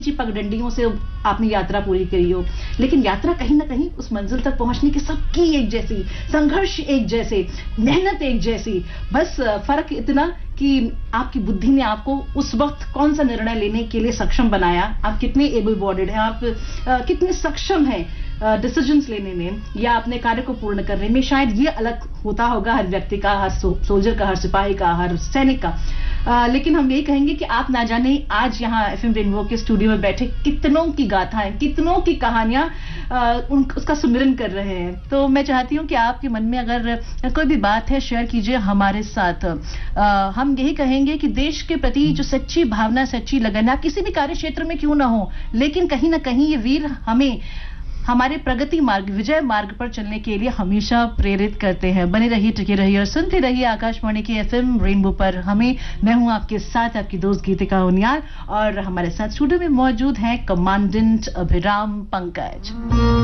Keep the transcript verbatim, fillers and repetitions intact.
पगडंडियों से आपने यात्रा पूरी करी हो, लेकिन यात्रा कहीं ना कहीं उस मंजिल तक पहुंचने की सबकी एक जैसी, संघर्ष एक जैसे, मेहनत एक जैसी, बस फर्क इतना कि आपकी बुद्धि ने आपको उस वक्त कौन सा निर्णय लेने के लिए सक्षम बनाया, आप कितने एबल बॉडीड हैं, आप आ, कितने सक्षम हैं डिसीजंस लेने में या अपने कार्य को पूर्ण करने में। शायद ये अलग होता होगा हर व्यक्ति का, हर सो, सोल्जर का, हर सिपाही का, हर सैनिक का। आ, लेकिन हम यही कहेंगे कि आप ना जाने आज यहाँ एफएम रेनबो के स्टूडियो में बैठे कितनों की गाथाएं, कितनों की कहानियां उसका सुमिरन कर रहे हैं। तो मैं चाहती हूं कि आपके मन में अगर कोई भी बात है शेयर कीजिए हमारे साथ। आ, हम यही कहेंगे कि देश के प्रति जो सच्ची भावना, सच्ची लगन, आप किसी भी कार्य क्षेत्र में क्यों ना हो, लेकिन कहीं ना कहीं ये वीर हमें हमारे प्रगति मार्ग, विजय मार्ग पर चलने के लिए हमेशा प्रेरित करते हैं। बने रहिए, टिके रहिए और सुनते रहिए आकाशवाणी की एफएम रेनबो पर हमें। मैं हूं आपके साथ आपकी दोस्त गीतिका उनियाल और हमारे साथ स्टूडियो में मौजूद हैं कमांडेंट अभिराम पंकज।